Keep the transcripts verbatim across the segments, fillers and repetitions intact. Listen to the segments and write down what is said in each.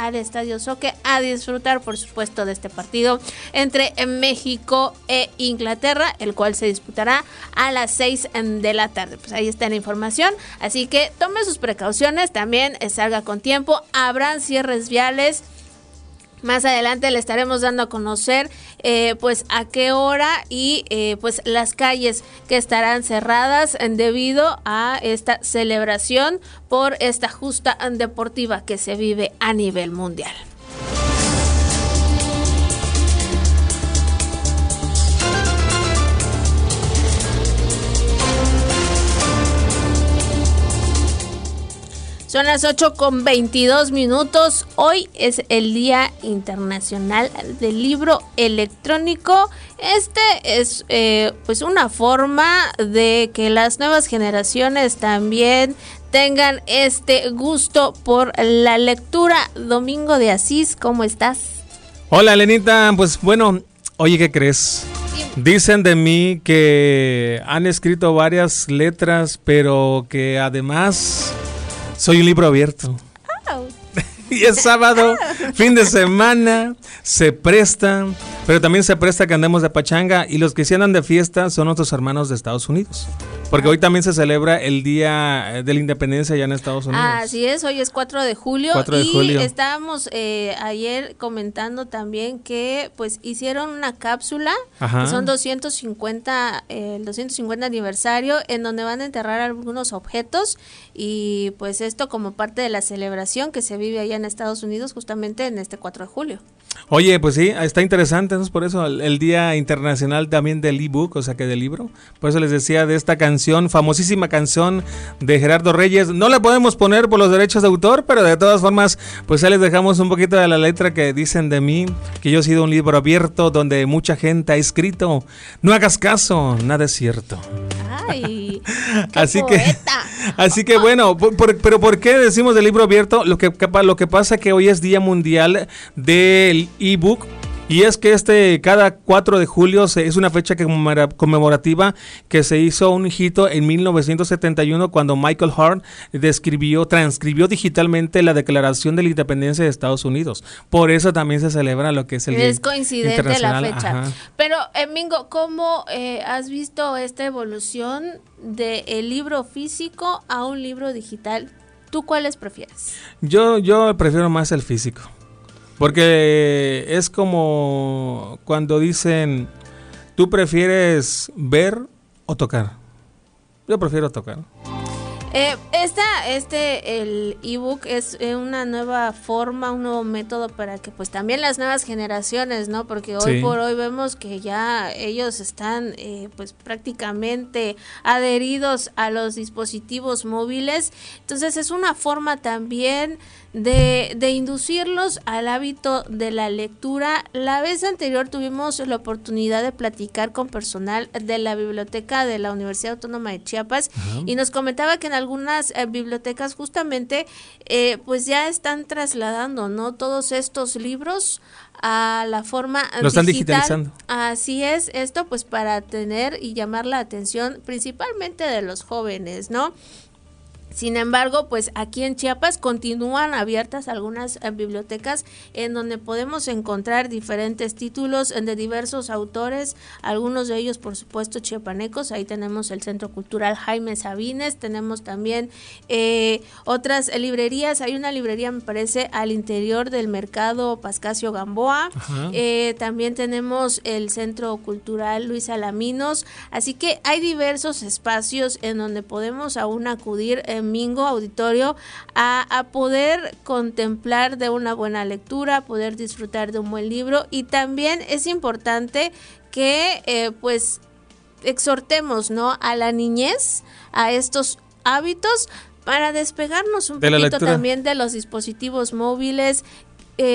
al Estadio Zoque a disfrutar, por supuesto, de este partido entre México e Inglaterra, el cual se disputará a las seis de la tarde. Pues ahí está la información, así que tome sus precauciones, también salga con tiempo, habrán cierres viales. Más adelante le estaremos dando a conocer eh, pues a qué hora y eh, pues las calles que estarán cerradas debido a esta celebración por esta justa deportiva que se vive a nivel mundial. Son las ocho con veintidós minutos. Hoy es el Día Internacional del Libro Electrónico. Este es eh, pues una forma de que las nuevas generaciones también tengan este gusto por la lectura. Domingo de Asís, ¿cómo estás? Hola, Lenita. Pues bueno, oye, ¿qué crees? Dicen de mí que han escrito varias letras, pero que además soy un libro abierto. Oh. Y es sábado, fin de semana, se presta, pero también se presta que andemos de pachanga, y los que sí andan de fiesta son nuestros hermanos de Estados Unidos, porque hoy también se celebra el Día de la Independencia allá en Estados Unidos. Así es, hoy es cuatro de julio, cuatro de y julio. estábamos eh, ayer comentando también que pues hicieron una cápsula, Ajá. que son doscientos cincuenta, eh, el doscientos cincuenta aniversario, en donde van a enterrar algunos objetos, y pues esto como parte de la celebración que se vive allá en Estados Unidos justamente en este cuatro de julio. Oye, pues sí, está interesante, entonces por eso el, el Día Internacional también del ebook, o sea que del libro. Por eso les decía de esta canción, famosísima canción de Gerardo Reyes. No la podemos poner por los derechos de autor, pero de todas formas, pues ahí les dejamos un poquito de la letra que dicen de mí, que yo he sido un libro abierto donde mucha gente ha escrito. No hagas caso, nada es cierto. Ay, qué así poeta. que, así que bueno, por, por, pero ¿por qué decimos del libro abierto? Lo que, lo que pasa es que hoy es Día Mundial del ebook. Y es que este cada cuatro de julio se, es una fecha conmemorativa que se hizo un hito en mil novecientos setenta y uno cuando Michael Hart describió, transcribió digitalmente la Declaración de la Independencia de Estados Unidos. Por eso también se celebra lo que es el Es coincidente la fecha. Ajá. Pero, eh, Mingo, ¿cómo eh, has visto esta evolución del libro físico a un libro digital? ¿Tú cuáles prefieres? Yo, yo prefiero más el físico. Porque es como cuando dicen, ¿tú prefieres ver o tocar? Yo prefiero tocar. Eh, esta, este, el ebook es eh, una nueva forma, un nuevo método para que pues también las nuevas generaciones, ¿no? Porque hoy sí. por hoy vemos que ya ellos están eh, pues prácticamente adheridos a los dispositivos móviles. Entonces es una forma también de, de inducirlos al hábito de la lectura. La vez anterior tuvimos la oportunidad de platicar con personal de la biblioteca de la Universidad Autónoma de Chiapas. Ajá. Y nos comentaba que en algunas eh, bibliotecas justamente eh, pues ya están trasladando, ¿no?, todos estos libros a la forma digital. Lo están digitalizando. Así es, esto pues para tener y llamar la atención principalmente de los jóvenes, ¿no? Sin embargo, pues aquí en Chiapas continúan abiertas algunas eh, bibliotecas en donde podemos encontrar diferentes títulos de diversos autores, algunos de ellos por supuesto chiapanecos. Ahí tenemos el Centro Cultural Jaime Sabines, tenemos también eh, otras librerías. Hay una librería, me parece, al interior del mercado Pascasio Gamboa. Eh, también tenemos el Centro Cultural Luis Alaminos, así que hay diversos espacios en donde podemos aún acudir en Mingo, auditorio, a, a poder contemplar de una buena lectura, poder disfrutar de un buen libro. Y también es importante que eh, pues exhortemos, ¿no?, a la niñez a estos hábitos para despegarnos un de poquito también de los dispositivos móviles. Eh,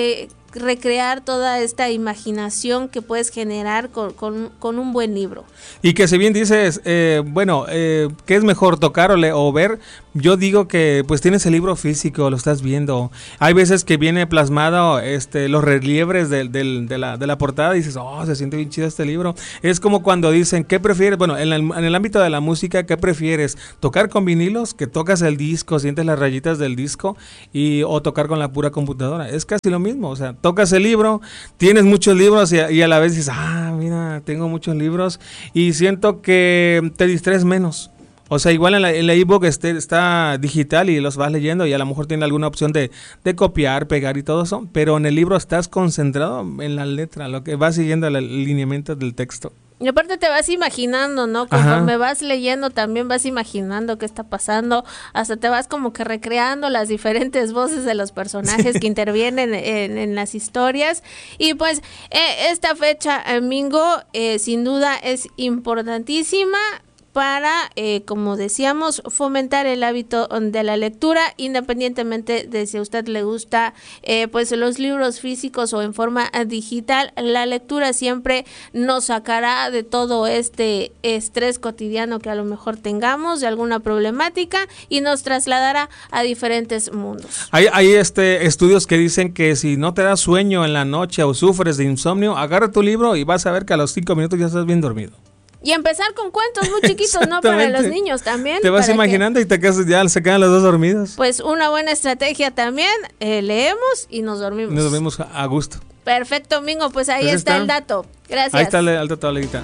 recrear toda esta imaginación que puedes generar con, con, con un buen libro. Y que si bien dices, eh, bueno, eh, ¿qué es mejor, tocar o, le, o ver? Yo digo que pues tienes el libro físico, lo estás viendo. Hay veces que viene plasmado este, los relieves de, de, de, la, de la portada y dices, oh, se siente bien chido este libro. Es como cuando dicen, ¿qué prefieres? Bueno, en el, en el ámbito de la música, ¿qué prefieres? ¿Tocar con vinilos? Que tocas el disco, sientes las rayitas del disco, y o tocar con la pura computadora. Es casi lo mismo, o sea, tocas el libro, tienes muchos libros y a, y a la vez dices, ah, mira, tengo muchos libros y siento que te distraes menos. O sea, igual en la, en la ebook este, está digital y los vas leyendo y a lo mejor tiene alguna opción de, de copiar, pegar y todo eso, pero en el libro estás concentrado en la letra, lo que vas siguiendo el lineamiento del texto. Y aparte te vas imaginando, ¿no? Conforme vas leyendo también vas imaginando qué está pasando, hasta te vas como que recreando las diferentes voces de los personajes sí. que intervienen en, en las historias. Y pues eh, esta fecha, eh, Mingo, eh, sin duda es importantísima para, eh, como decíamos, fomentar el hábito de la lectura, independientemente de si a usted le gusta eh, pues los libros físicos o en forma digital. La lectura siempre nos sacará de todo este estrés cotidiano que a lo mejor tengamos, de alguna problemática, y nos trasladará a diferentes mundos. Hay, hay este estudios que dicen que si no te da sueño en la noche o sufres de insomnio, agarra tu libro y vas a ver que a los cinco minutos ya estás bien dormido. Y empezar con cuentos muy chiquitos, ¿no? Para los niños también. Te vas imaginando que, y te quedas, ya se quedan los dos dormidos. Pues una buena estrategia también, eh, leemos y nos dormimos. Nos dormimos a gusto. Perfecto, Mingo, pues ahí pues está, está el dato. Gracias. Ahí está el, el dato, Aleguita.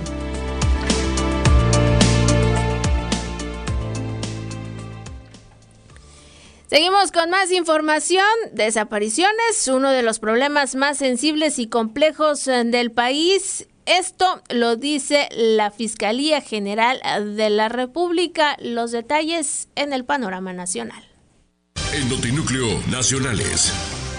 Seguimos con más información. Desapariciones, uno de los problemas más sensibles y complejos del país. Esto lo dice la Fiscalía General de la República. Los detalles en el panorama nacional. En Notinúcleo Nacionales.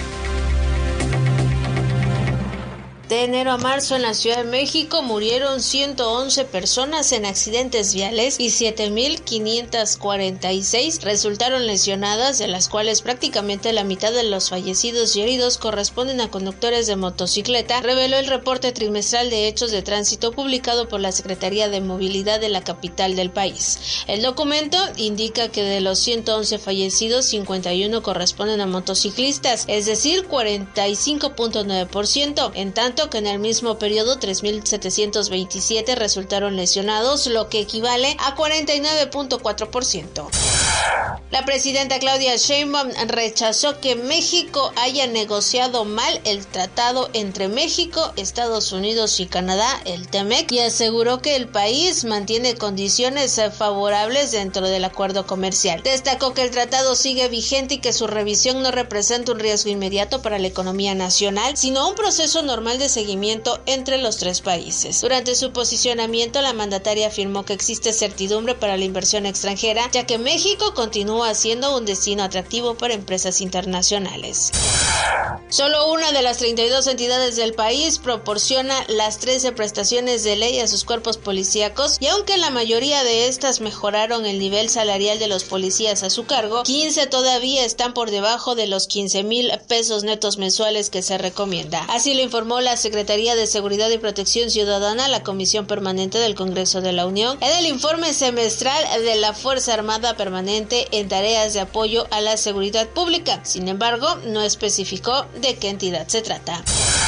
De enero a marzo en la Ciudad de México murieron ciento once personas en accidentes viales y siete mil quinientas cuarenta y seis resultaron lesionadas, de las cuales prácticamente la mitad de los fallecidos y heridos corresponden a conductores de motocicleta, reveló el reporte trimestral de hechos de tránsito publicado por la Secretaría de Movilidad de la capital del país. El documento indica que de los ciento once fallecidos, cincuenta y uno corresponden a motociclistas, es decir, cuarenta y cinco punto nueve por ciento, en tanto que en el mismo periodo tres mil setecientos veintisiete resultaron lesionados, lo que equivale a cuarenta y nueve punto cuatro por ciento. La presidenta Claudia Sheinbaum rechazó que México haya negociado mal el tratado entre México, Estados Unidos y Canadá, el TEMEC, y aseguró que el país mantiene condiciones favorables dentro del acuerdo comercial. Destacó que el tratado sigue vigente y que su revisión no representa un riesgo inmediato para la economía nacional, sino un proceso normal de seguimiento entre los tres países. Durante su posicionamiento, la mandataria afirmó que existe certidumbre para la inversión extranjera, ya que México continúa siendo un destino atractivo para empresas internacionales. Solo una de las treinta y dos entidades del país proporciona las trece prestaciones de ley a sus cuerpos policíacos, y aunque la mayoría de estas mejoraron el nivel salarial de los policías a su cargo, quince todavía están por debajo de los quince mil pesos netos mensuales que se recomienda. Así lo informó la Secretaría de Seguridad y Protección Ciudadana a la Comisión Permanente del Congreso de la Unión en el informe semestral de la Fuerza Armada Permanente en tareas de apoyo a la seguridad pública. Sin embargo, no especificó de qué entidad se trata.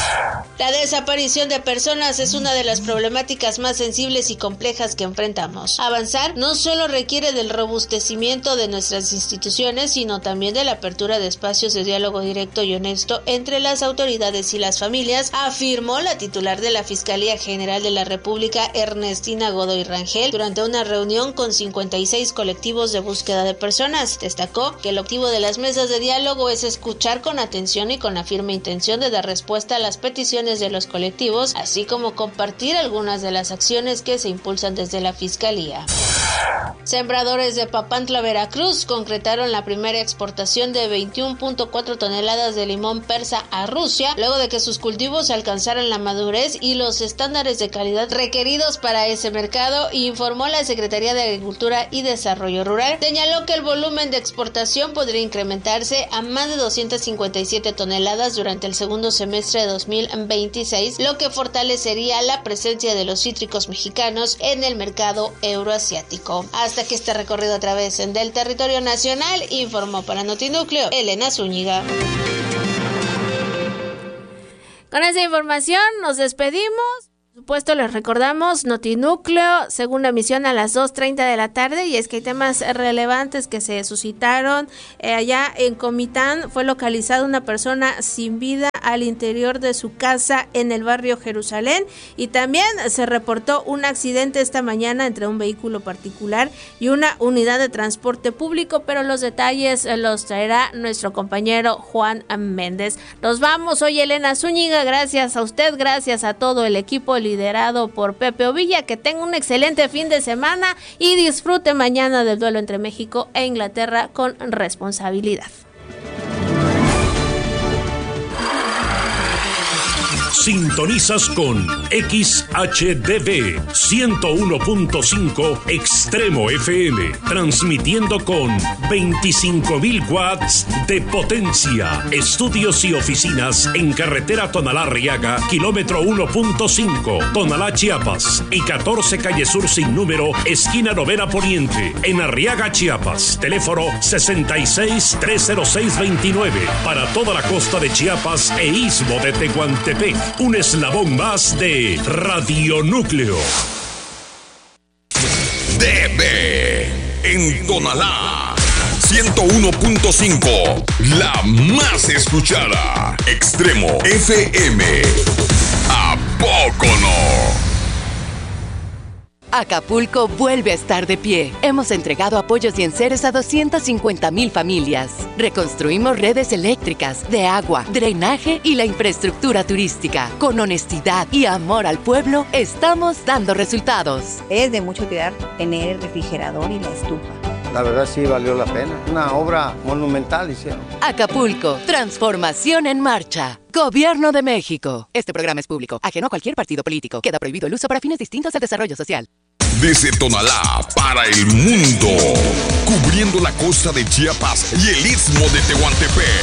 La desaparición de personas es una de las problemáticas más sensibles y complejas que enfrentamos. Avanzar no solo requiere del robustecimiento de nuestras instituciones, sino también de la apertura de espacios de diálogo directo y honesto entre las autoridades y las familias, afirmó la titular de la Fiscalía General de la República, Ernestina Godoy Rangel, durante una reunión con cincuenta y seis colectivos de búsqueda de personas. Destacó que el objetivo de las mesas de diálogo es escuchar con atención y con la firme intención de dar respuesta a las peticiones de los colectivos, así como compartir algunas de las acciones que se impulsan desde la Fiscalía. Sembradores de Papantla, Veracruz, concretaron la primera exportación de veintiuno punto cuatro toneladas de limón persa a Rusia, luego de que sus cultivos alcanzaran la madurez y los estándares de calidad requeridos para ese mercado, informó la Secretaría de Agricultura y Desarrollo Rural. Señaló que el volumen de exportación podría incrementarse a más de doscientas cincuenta y siete toneladas durante el segundo semestre de dos mil veintiséis, lo que fortalecería la presencia de los cítricos mexicanos en el mercado euroasiático. Hasta que este recorrido a través del territorio nacional, informó para Notinúcleo Elena Zúñiga. Con esa información nos despedimos. Por supuesto, les recordamos Notinúcleo, segunda emisión a las dos treinta de la tarde, y es que hay temas relevantes que se suscitaron. Eh, allá en Comitán fue localizada una persona sin vida al interior de su casa en el barrio Jerusalén, y también se reportó un accidente esta mañana entre un vehículo particular y una unidad de transporte público, pero los detalles los traerá nuestro compañero Juan Méndez. Nos vamos, soy Elena Zúñiga, gracias a usted, gracias a todo el equipo liderado por Pepe Ovilla, que tenga un excelente fin de semana y disfrute mañana del duelo entre México e Inglaterra con responsabilidad. Sintonizas con X H D V ciento uno punto cinco Extremo F M, transmitiendo con veinticinco mil watts de potencia. Estudios y oficinas en carretera Tonalá-Arriaga, kilómetro uno punto cinco, Tonalá, Chiapas, y catorce calle Sur sin número, esquina Novena Poniente, en Arriaga, Chiapas. Teléfono sesenta y seis, trescientos seis veintinueve, para toda la costa de Chiapas e istmo de Tehuantepec. Un eslabón más de Radio Núcleo. D B en Tonalá ciento uno punto cinco, la más escuchada. Extremo F M. ¿A poco no? Acapulco vuelve a estar de pie. Hemos entregado apoyos y enseres a doscientas cincuenta mil familias. Reconstruimos redes eléctricas, de agua, drenaje y la infraestructura turística. Con honestidad y amor al pueblo, estamos dando resultados. Es de mucho cuidar tener el refrigerador y la estufa. La verdad sí valió la pena. Una obra monumental hicieron. Acapulco, transformación en marcha. Gobierno de México. Este programa es público, ajeno a cualquier partido político. Queda prohibido el uso para fines distintos al desarrollo social. Desde Tonalá para el mundo, cubriendo la costa de Chiapas y el istmo de Tehuantepec.